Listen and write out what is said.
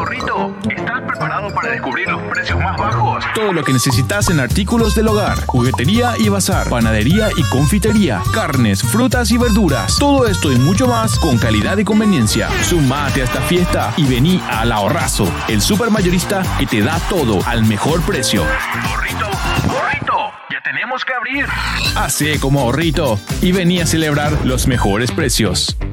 Ahorrito, ¿estás preparado para descubrir los precios más bajos? Todo lo que necesitas en artículos del hogar, juguetería y bazar, panadería y confitería, carnes, frutas y verduras. Todo esto y mucho más con calidad y conveniencia. Sumate a esta fiesta y vení al Ahorrazo, el supermayorista que te da todo al mejor precio. Ahorrito, ya tenemos que abrir. Hacé como Ahorrito y vení a celebrar los mejores precios.